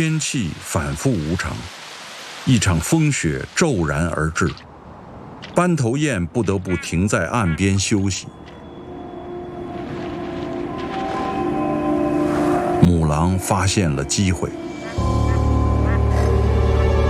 天气反复无常，一场风雪骤然而至，斑头雁不得不停在岸边休息。母狼发现了机会，